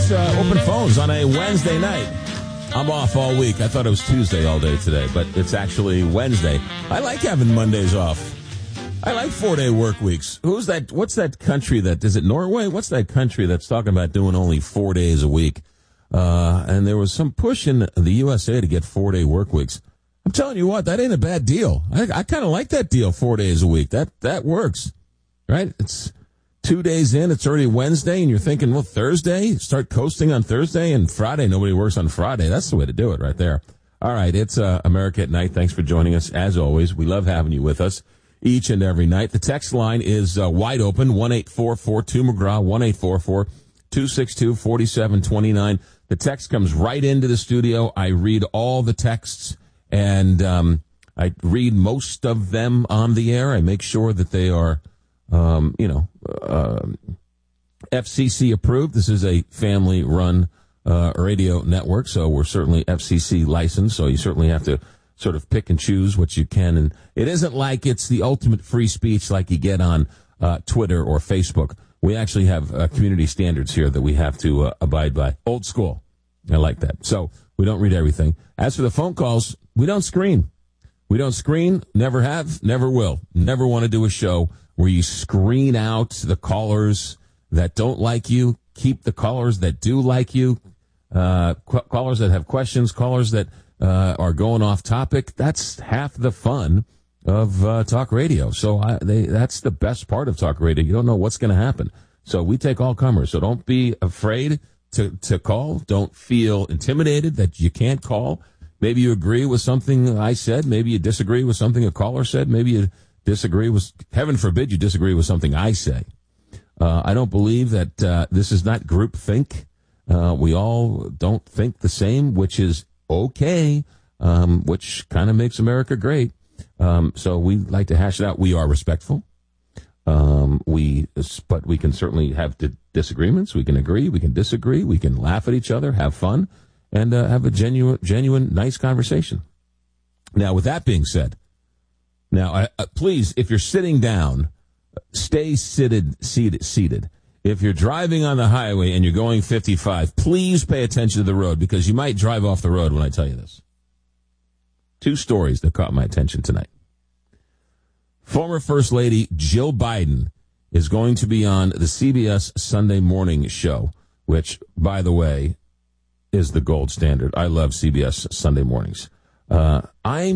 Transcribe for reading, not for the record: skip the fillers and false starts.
It's open phones on a Wednesday night. I'm off all week. I thought it was Tuesday all day today, but it's actually Wednesday. I like having Mondays off. I like 4-day work weeks. Who's that? What's that country is it Norway? What's that country that's talking about doing only 4 days a week? And there was some push in the USA to get 4-day work weeks. I'm telling you what, that ain't a bad deal. I kind of like that deal, 4 days a week. That works, right? It's 2 days in, it's already Wednesday, and you're thinking, well, Thursday? Start coasting on Thursday, and Friday, nobody works on Friday. That's the way to do it right there. All right, it's America at Night. Thanks for joining us. As always, we love having you with us each and every night. The text line is wide open, 1-844-2McGraw, 1-844-262-4729. The text comes right into the studio. I read all the texts, and I read most of them on the air. I make sure that they are FCC approved. This is a family-run radio network, so we're certainly FCC licensed, so you certainly have to sort of pick and choose what you can. And it isn't like it's the ultimate free speech like you get on Twitter or Facebook. We actually have community standards here that we have to abide by. Old school. I like that. So we don't read everything. As for the phone calls, we don't screen. We don't screen, never have, never will. Never want to do a show where you screen out the callers that don't like you, keep the callers that do like you, callers that have questions, callers that are going off topic. That's half the fun of talk radio. So that's the best part of talk radio. You don't know what's going to happen. So we take all comers. So don't be afraid to call. Don't feel intimidated that you can't call. Maybe you agree with something I said. Maybe you disagree with something a caller said. Maybe you disagree with, heaven forbid you disagree with something I say. I don't believe that this is not group think. We all don't think the same, which is okay, which kind of makes America great. So we like to hash it out. We are respectful. But we can certainly have disagreements. We can agree. We can disagree. We can laugh at each other, have fun, and have a genuine, nice conversation. Now, with that being said, please, if you're sitting down, stay seated. If you're driving on the highway and you're going 55, please pay attention to the road because you might drive off the road when I tell you this. 2 stories that caught my attention tonight. Former First Lady Jill Biden is going to be on the CBS Sunday morning show, which, by the way, is the gold standard. I love CBS Sunday mornings. I'm